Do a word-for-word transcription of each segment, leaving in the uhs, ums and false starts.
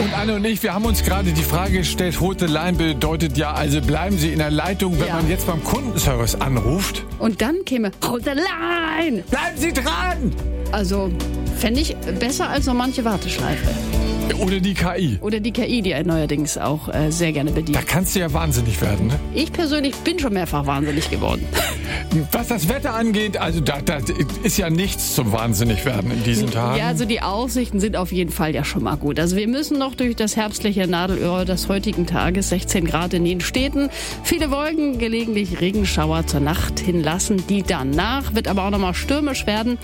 Und Anne und ich, wir haben uns gerade die Frage gestellt, rote Line bedeutet ja, also bleiben Sie in der Leitung, wenn Ja. man jetzt beim Kundenservice anruft. Und dann käme rote Line. Bleiben Sie dran! Also fände ich besser als so manche Warteschleife. Oder die K I. Oder die K I, die neuerdings auch äh, sehr gerne Da bedient. kannst du ja wahnsinnig werden, ne? Ich persönlich bin schon mehrfach wahnsinnig geworden. Was das Wetter angeht, also da, da ist ja nichts zum wahnsinnig werden in diesen Tagen. Ja, also die Aussichten sind auf jeden Fall ja schon mal gut. Also wir müssen noch durch das herbstliche Nadelöhr des heutigen Tages, sechzehn Grad in den Städten. Viele Wolken, gelegentlich Regenschauer zur Nacht hinlassen. Die danach wird aber auch noch mal stürmisch werden.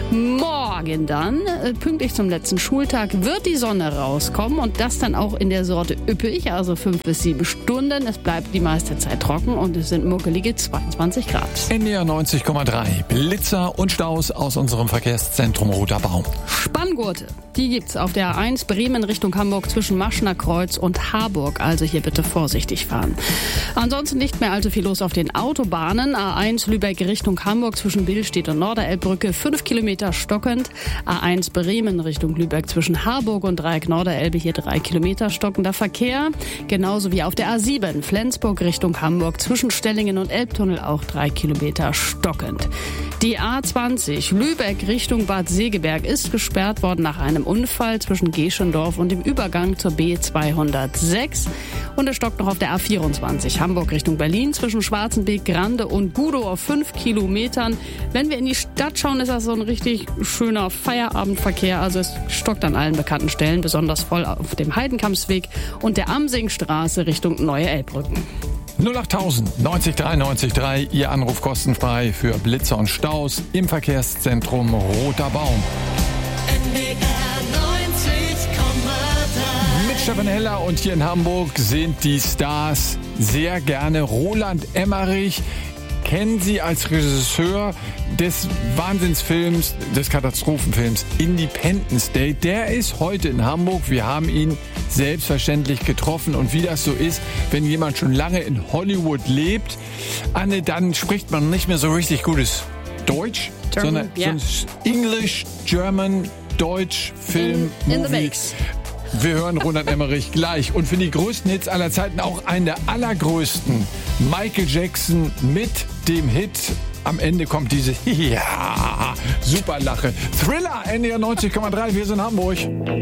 Morgen dann, äh, pünktlich zum letzten Schultag, wird die Sonne rauskommen und das dann auch in der Sorte üppig, also fünf bis sieben Stunden. Es bleibt die meiste Zeit trocken und es sind muckelige zweiundzwanzig Grad. N D R neunzig Komma drei. Blitzer und Staus aus unserem Verkehrszentrum Roter Baum. Spanngurte, die gibt's auf der A eins Bremen Richtung Hamburg zwischen Maschner Kreuz und Harburg. Also hier bitte vorsichtig fahren. Ansonsten nicht mehr allzu viel los auf den Autobahnen. A eins Lübeck Richtung Hamburg zwischen Billstedt und Norderelbbrücke fünf Kilometer stockend. A eins Bremen Richtung Lübeck zwischen Harburg und Dreieck Norderelbe hier drei Kilometer stockender Verkehr. Genauso wie auf der A sieben Flensburg Richtung Hamburg zwischen Stellingen und Elbtunnel auch drei Kilometer stockend. Die A zwanzig Lübeck Richtung Bad Segeberg ist gesperrt worden nach einem Unfall zwischen Geschendorf und dem Übergang zur B zweihundertsechs. Und es stockt noch auf der A vierundzwanzig Hamburg Richtung Berlin zwischen Schwarzenbeek, Grande und Gudow auf fünf Kilometern. Wenn wir in die Stadt schauen, ist das so ein richtig schöner Feierabendverkehr. Also es stockt an allen bekannten Stellen, besonders voll auf dem Heidenkampsweg und der Amsingstraße Richtung Neue Elbbrücken. null acht tausend neunzig drei neunzig drei, Ihr Anruf kostenfrei für Blitzer und Staus im Verkehrszentrum Roter Baum. N D R neunzig Komma drei. Mit Stefan Heller und hier in Hamburg sind die Stars sehr gerne. Roland Emmerich kennen Sie als Regisseur des Wahnsinnsfilms, des Katastrophenfilms Independence Day. Der ist heute in Hamburg. Wir haben ihn selbstverständlich getroffen. Und wie das so ist, wenn jemand schon lange in Hollywood lebt, Anne, dann spricht man nicht mehr so richtig gutes Deutsch, German, sondern ja. so English, German, Deutsch, Film, In- in the Movie. mix. Wir hören Roland Emmerich gleich. Und für die größten Hits aller Zeiten auch einen der allergrößten. Michael Jackson mit dem Hit. Am Ende kommt diese ja, super Lache. Thriller, N D R neunzig Komma drei, wir sind Hamburg.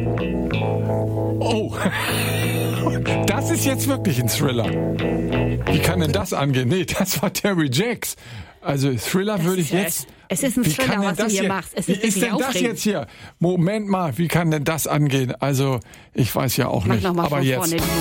Oh, das ist jetzt wirklich ein Thriller. Wie kann denn das angehen? Nee, das war Terry Jacks. Also Thriller würde ich ist ja- jetzt... es ist ein Wie Thriller, kann denn was du das hier machst. Es wie ist ist wirklich denn das aufregend. jetzt hier? Moment mal, wie kann denn das angehen? Also ich weiß ja auch Mach nicht. noch mal Aber von jetzt... vorne.